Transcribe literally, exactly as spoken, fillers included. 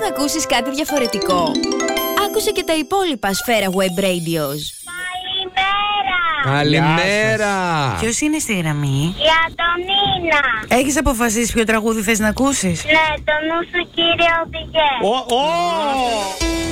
να ακούσεις κάτι διαφορετικό? Άκουσε και τα υπόλοιπα Σφαίρα Web Radios. Καλημέρα! Ποιος είναι στη γραμμή? Η Αντωνίνα. Έχεις αποφασίσει ποιο τραγούδι θες να ακούσεις? Ναι, το νου σου κύριε οδηγέ. Ω, ω!